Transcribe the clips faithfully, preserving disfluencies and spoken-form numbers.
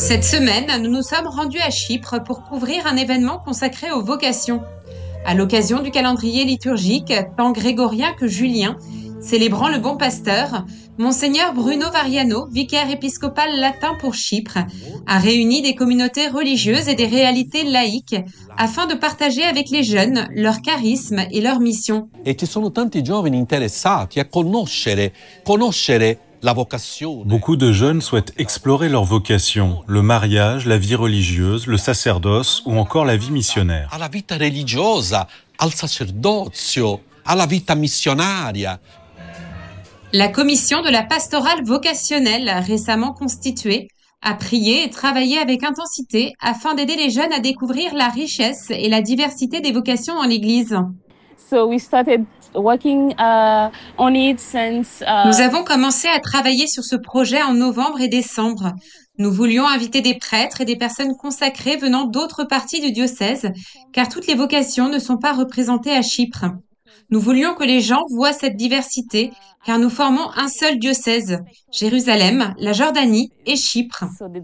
Cette semaine, nous nous sommes rendus à Chypre pour couvrir un événement consacré aux vocations. À l'occasion du calendrier liturgique, tant grégorien que julien, célébrant le bon pasteur, Monseigneur Bruno Variano, vicaire épiscopal latin pour Chypre, a réuni des communautés religieuses et des réalités laïques afin de partager avec les jeunes leur charisme et leur mission. E ci sono tanti giovani interessati a conoscere, conoscere la vocazione. Beaucoup de jeunes souhaitent explorer leur vocation, le mariage, la vie religieuse, le sacerdoce ou encore la vie missionnaire. Alla vita religiosa, al sacerdozio, alla vita missionaria. La commission de la pastorale vocationnelle, récemment constituée, a prié et travaillé avec intensité afin d'aider les jeunes à découvrir la richesse et la diversité des vocations dans l'Église. So we started working uh, on it since, uh... Nous avons commencé à travailler sur ce projet en novembre et décembre. Nous voulions inviter des prêtres et des personnes consacrées venant d'autres parties du diocèse, car toutes les vocations ne sont pas représentées à Chypre. Nous voulions que les gens voient cette diversité, car nous formons un seul diocèse, Jérusalem, la Jordanie et Chypre.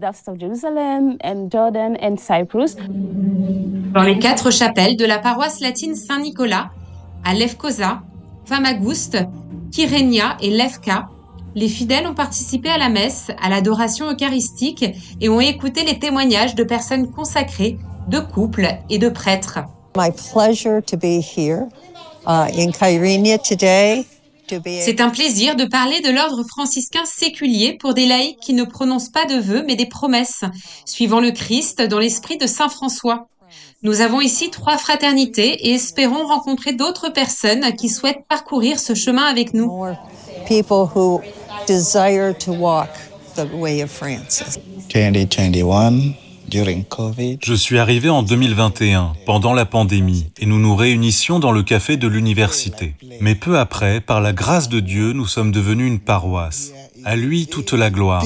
Dans les quatre chapelles de la paroisse latine Saint-Nicolas, à Lefkosa, Famagouste, Kyrenia et Lefka, les fidèles ont participé à la messe, à l'adoration eucharistique et ont écouté les témoignages de personnes consacrées, de couples et de prêtres. My pleasure to be here. Uh, in Kyrenia today, to be... C'est un plaisir de parler de l'ordre franciscain séculier pour des laïcs qui ne prononcent pas de vœux mais des promesses, suivant le Christ dans l'esprit de saint François. Nous avons ici trois fraternités et espérons rencontrer d'autres personnes qui souhaitent parcourir ce chemin avec nous. More people who desire to walk the way of Francis. twenty twenty-one. Je suis arrivé en deux mille vingt et un, pendant la pandémie, et nous nous réunissions dans le café de l'université. Mais peu après, par la grâce de Dieu, nous sommes devenus une paroisse. À lui toute la gloire.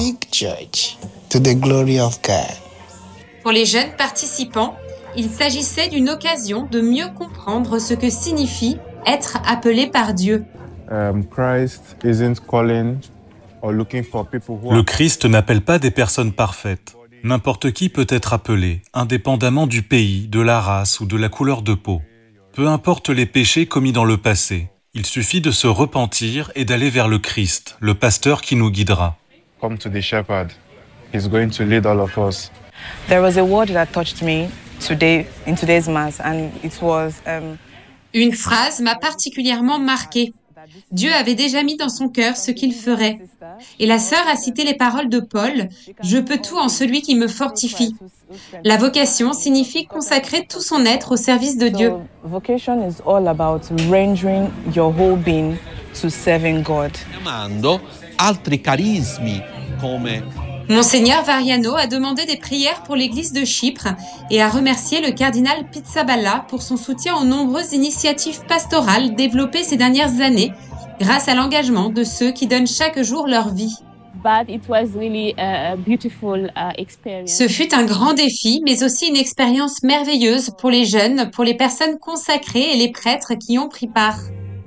Pour les jeunes participants, il s'agissait d'une occasion de mieux comprendre ce que signifie être appelé par Dieu. Um, Christ isn't calling or looking for people who are... Le Christ n'appelle pas des personnes parfaites. N'importe qui peut être appelé, indépendamment du pays, de la race ou de la couleur de peau. Peu importe les péchés commis dans le passé, il suffit de se repentir et d'aller vers le Christ, le pasteur qui nous guidera. Come to the shepherd. He's going to lead all of us. There was a word that touched me today in today's mass and it was um... Une phrase m'a particulièrement marquée. Dieu avait déjà mis dans son cœur ce qu'il ferait. Et la sœur a cité les paroles de Paul, « Je peux tout en celui qui me fortifie ». La vocation signifie consacrer tout son être au service de Dieu. Vocation is all about rendering your whole being to serving God. Altri carismi come Monseigneur Variano a demandé des prières pour l'église de Chypre et a remercié le cardinal Pizzaballa pour son soutien aux nombreuses initiatives pastorales développées ces dernières années grâce à l'engagement de ceux qui donnent chaque jour leur vie. But it was really a beautiful uh, experience. Ce fut un grand défi, mais aussi une expérience merveilleuse pour les jeunes, pour les personnes consacrées et les prêtres qui ont pris part.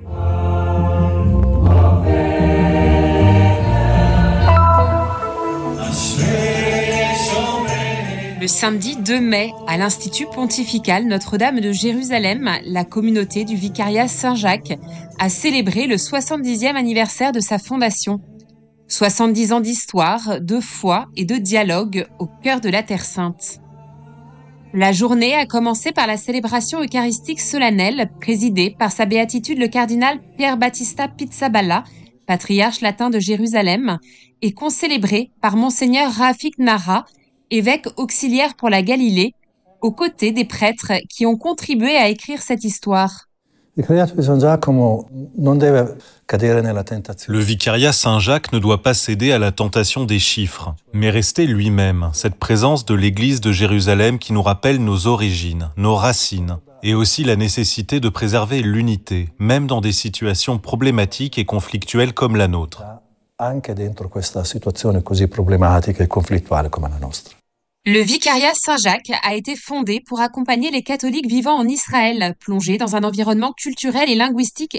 Le samedi deux mai, à l'Institut pontifical Notre-Dame de Jérusalem, la communauté du vicariat Saint-Jacques a célébré le soixante-dixième anniversaire de sa fondation. soixante-dix ans d'histoire, de foi et de dialogue au cœur de la Terre Sainte. La journée a commencé par la célébration eucharistique solennelle présidée par sa béatitude le cardinal Pier Battista Pizzaballa, patriarche latin de Jérusalem, et concélébrée par Monseigneur Rafik Nahra, évêque auxiliaire pour la Galilée, aux côtés des prêtres qui ont contribué à écrire cette histoire. Le vicariat Saint-Jacques ne doit pas céder à la tentation des chiffres, mais rester lui-même, cette présence de l'Église de Jérusalem qui nous rappelle nos origines, nos racines, et aussi la nécessité de préserver l'unité, même dans des situations problématiques et conflictuelles comme la nôtre. Le vicariat Saint-Jacques a été fondé pour accompagner les catholiques vivant en Israël, plongés dans un environnement culturel et linguistique